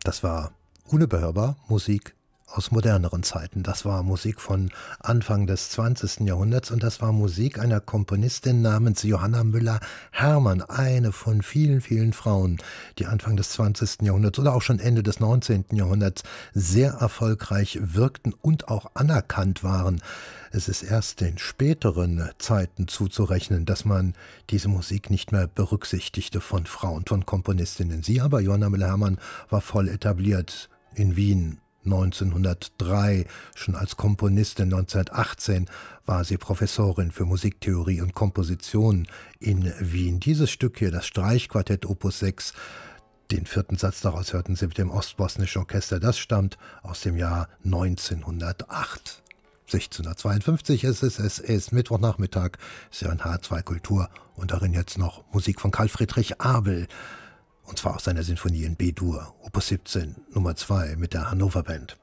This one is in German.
Das war unüberhörbar Musik aus moderneren Zeiten. Das war Musik von Anfang des 20. Jahrhunderts und das war Musik einer Komponistin namens Johanna Müller-Hermann, eine von vielen, vielen Frauen, die Anfang des 20. Jahrhunderts oder auch schon Ende des 19. Jahrhunderts sehr erfolgreich wirkten und auch anerkannt waren. Es ist erst den späteren Zeiten zuzurechnen, dass man diese Musik nicht mehr berücksichtigte von Frauen, von Komponistinnen. Sie aber, Johanna Müller-Hermann, war voll etabliert in Wien. 1903, schon als Komponistin. 1918 war sie Professorin für Musiktheorie und Komposition in Wien. Dieses Stück hier, das Streichquartett Opus 6, den vierten Satz daraus hörten Sie mit dem Ostbosnischen Orchester, das stammt aus dem Jahr 1908. 1652 ist es ist Mittwochnachmittag, ist ja ein H2 Kultur und darin jetzt noch Musik von Karl Friedrich Abel. Und zwar aus seiner Sinfonie in B-Dur, Opus 17, Nummer 2 mit der Hannover Band.